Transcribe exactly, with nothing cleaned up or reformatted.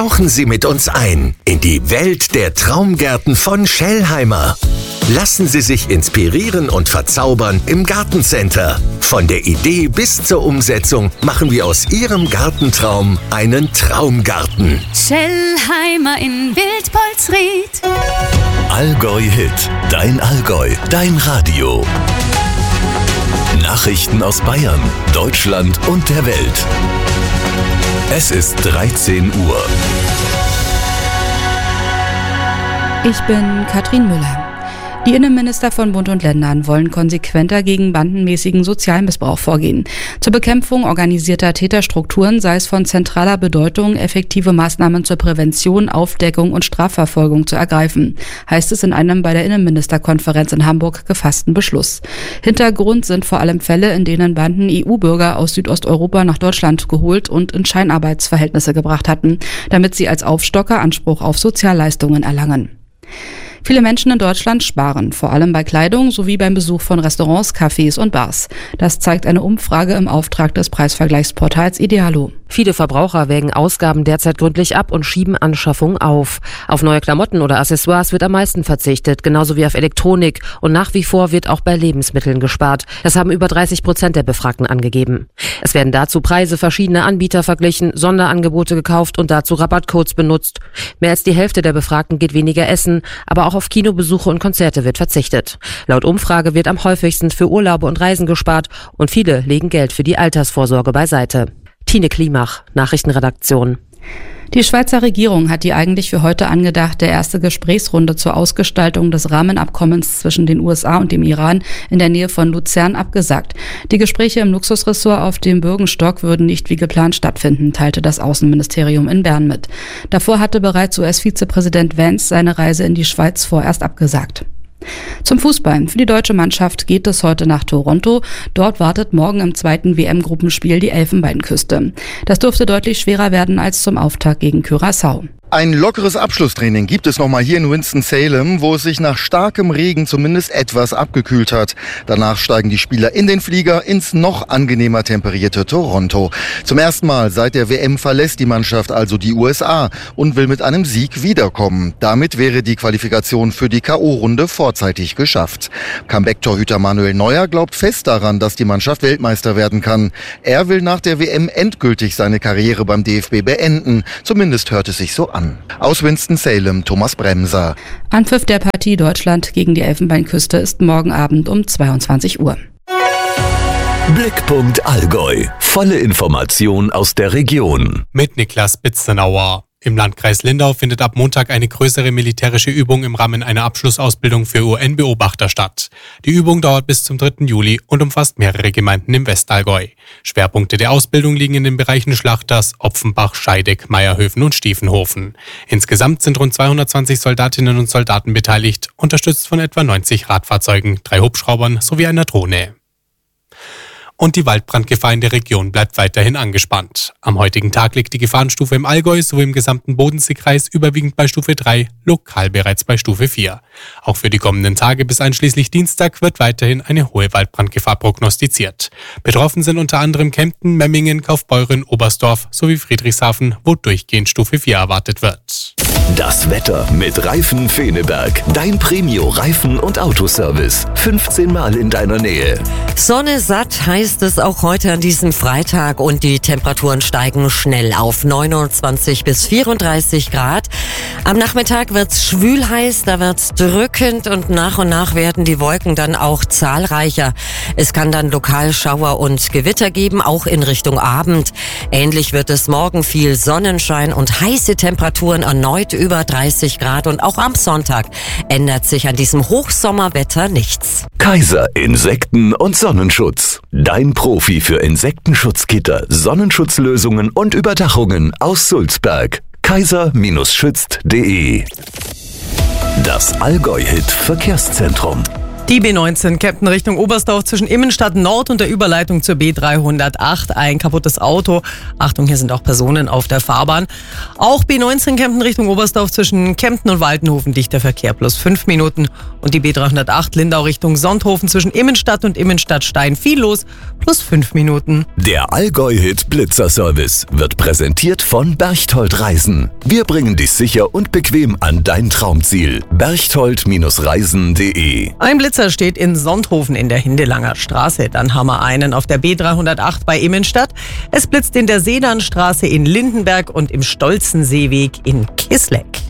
Tauchen Sie mit uns ein in die Welt der Traumgärten von Schellheimer. Lassen Sie sich inspirieren und verzaubern im Gartencenter. Von der Idee bis zur Umsetzung machen wir aus Ihrem Gartentraum einen Traumgarten. Schellheimer in Wildpolsried. Allgäu Hit, dein Allgäu, dein Radio. Nachrichten aus Bayern, Deutschland und der Welt. Es ist dreizehn Uhr. Ich bin Katrin Müller. Die Innenminister von Bund und Ländern wollen konsequenter gegen bandenmäßigen Sozialmissbrauch vorgehen. Zur Bekämpfung organisierter Täterstrukturen sei es von zentraler Bedeutung, effektive Maßnahmen zur Prävention, Aufdeckung und Strafverfolgung zu ergreifen, heißt es in einem bei der Innenministerkonferenz in Hamburg gefassten Beschluss. Hintergrund sind vor allem Fälle, in denen Banden E U-Bürger aus Südosteuropa nach Deutschland geholt und in Scheinarbeitsverhältnisse gebracht hatten, damit sie als Aufstocker Anspruch auf Sozialleistungen erlangen. Viele Menschen in Deutschland sparen, vor allem bei Kleidung sowie beim Besuch von Restaurants, Cafés und Bars. Das zeigt eine Umfrage im Auftrag des Preisvergleichsportals Idealo. Viele Verbraucher wägen Ausgaben derzeit gründlich ab und schieben Anschaffungen auf. Auf neue Klamotten oder Accessoires wird am meisten verzichtet, genauso wie auf Elektronik. Und nach wie vor wird auch bei Lebensmitteln gespart. Das haben über dreißig Prozent der Befragten angegeben. Es werden dazu Preise verschiedener Anbieter verglichen, Sonderangebote gekauft und dazu Rabattcodes benutzt. Mehr als die Hälfte der Befragten geht weniger essen, aber auch auf Kinobesuche und Konzerte wird verzichtet. Laut Umfrage wird am häufigsten für Urlaube und Reisen gespart und viele legen Geld für die Altersvorsorge beiseite. Tine Klimach, Nachrichtenredaktion. Die Schweizer Regierung hat die eigentlich für heute angedachte erste Gesprächsrunde zur Ausgestaltung des Rahmenabkommens zwischen den U S A und dem Iran in der Nähe von Luzern abgesagt. Die Gespräche im Luxusressort auf dem Bürgenstock würden nicht wie geplant stattfinden, teilte das Außenministerium in Bern mit. Davor hatte bereits U S-Vizepräsident Vance seine Reise in die Schweiz vorerst abgesagt. Zum Fußball. Für die deutsche Mannschaft geht es heute nach Toronto. Dort wartet morgen im zweiten W M-Gruppenspiel die Elfenbeinküste. Das dürfte deutlich schwerer werden als zum Auftakt gegen Curaçao. Ein lockeres Abschlusstraining gibt es nochmal hier in Winston-Salem, wo es sich nach starkem Regen zumindest etwas abgekühlt hat. Danach steigen die Spieler in den Flieger ins noch angenehmer temperierte Toronto. Zum ersten Mal seit der W M verlässt die Mannschaft also die U S A und will mit einem Sieg wiederkommen. Damit wäre die Qualifikation für die K O-Runde vorzeitig geschafft. Comeback-Torhüter Manuel Neuer glaubt fest daran, dass die Mannschaft Weltmeister werden kann. Er will nach der W M endgültig seine Karriere beim D F B beenden. Zumindest hört es sich so an. Aus Winston-Salem, Thomas Bremser. Anpfiff der Partie Deutschland gegen die Elfenbeinküste ist morgen Abend um zweiundzwanzig Uhr. Blickpunkt Allgäu. Volle Information aus der Region. Mit Niklas Bitzenauer. Im Landkreis Lindau findet ab Montag eine größere militärische Übung im Rahmen einer Abschlussausbildung für U N-Beobachter statt. Die Übung dauert bis zum dritten Juli und umfasst mehrere Gemeinden im Westallgäu. Schwerpunkte der Ausbildung liegen in den Bereichen Schlachters, Opfenbach, Scheideck, Meierhöfen und Stiefenhofen. Insgesamt sind rund zweihundertzwanzig Soldatinnen und Soldaten beteiligt, unterstützt von etwa neunzig Radfahrzeugen, drei Hubschraubern sowie einer Drohne. Und die Waldbrandgefahr in der Region bleibt weiterhin angespannt. Am heutigen Tag liegt die Gefahrenstufe im Allgäu sowie im gesamten Bodenseekreis überwiegend bei Stufe drei, lokal bereits bei Stufe vier. Auch für die kommenden Tage bis einschließlich Dienstag wird weiterhin eine hohe Waldbrandgefahr prognostiziert. Betroffen sind unter anderem Kempten, Memmingen, Kaufbeuren, Oberstdorf sowie Friedrichshafen, wo durchgehend Stufe vier erwartet wird. Das Wetter mit Reifen Feneberg. Dein Premio-Reifen- und Autoservice. fünfzehn Mal in deiner Nähe. Sonne satt heißt es auch heute an diesem Freitag und die Temperaturen steigen schnell auf neunundzwanzig bis vierunddreißig Grad. Am Nachmittag wird's schwül heiß, da wird's drückend und nach und nach werden die Wolken dann auch zahlreicher. Es kann dann lokal Schauer und Gewitter geben, auch in Richtung Abend. Ähnlich wird es morgen, viel Sonnenschein und heiße Temperaturen erneut über dreißig Grad und auch am Sonntag ändert sich an diesem Hochsommerwetter nichts. Kaiser Insekten- und Sonnenschutz. Dein Profi für Insektenschutzgitter, Sonnenschutzlösungen und Überdachungen aus Sulzberg. kaiser Schützt punkt de. Das Allgäu-Hit Verkehrszentrum. Die B neunzehn Kempten Richtung Oberstdorf zwischen Immenstadt Nord und der Überleitung zur B dreihundertacht. Ein kaputtes Auto. Achtung, hier sind auch Personen auf der Fahrbahn. Auch B neunzehn Kempten Richtung Oberstdorf zwischen Kempten und Waldenhofen dichter Verkehr plus fünf Minuten. Und die B dreihundertacht Lindau Richtung Sonthofen zwischen Immenstadt und Immenstadt-Stein viel los plus fünf Minuten. Der Allgäu-Hit Blitzerservice wird präsentiert von Berchtold Reisen. Wir bringen dich sicher und bequem an dein Traumziel. berchtold Reisen punkt de. Ein Blitzer steht in Sonthofen in der Hindelanger Straße. Dann haben wir einen auf der B dreihundertacht bei Immenstadt. Es blitzt in der Sedanstraße in Lindenberg und im Stolzenseeweg in Kisleck.